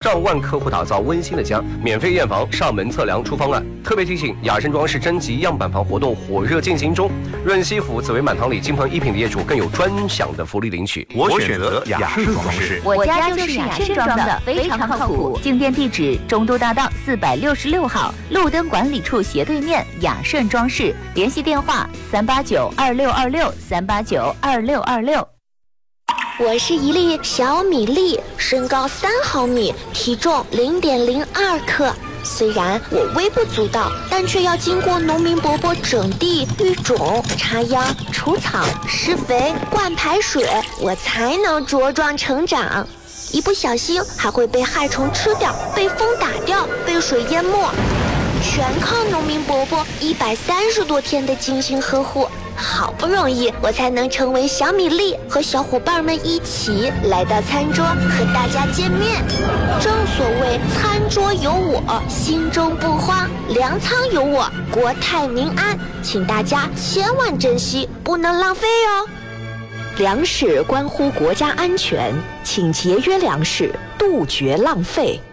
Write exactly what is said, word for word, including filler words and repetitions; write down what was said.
上万客户打造温馨的家，免费验房、上门测量出方案。特别提醒：雅盛装饰征集样板房活动火热进行中，润西府紫薇满堂里金鹏一品的业主更有专享的福利领取。 我选择雅盛装饰， 我家就是雅盛装的，非常靠谱。进店地址：中都大道四百六十六号，路灯管理处斜对面，雅盛装饰。联系电话：三八九二六二六三八九二六二六。 我是一粒小米粒，身高三毫米，体重零点零二克。虽然我微不足道，但却要经过农民伯伯整地、育种、插秧、除草、施肥、灌排水，我才能茁壮成长。一不小心还会被害虫吃掉，被风打掉，被水淹没，全靠农民伯伯一百三十多天的精心呵护。好不容易我才能成为小米粒，和小伙伴们一起来到餐桌和大家见面。正所谓餐桌有我，心中不慌；粮仓有我，国泰民安。请大家千万珍惜，不能浪费哦。 粮食关乎国家安全，请节约粮食，杜绝浪费。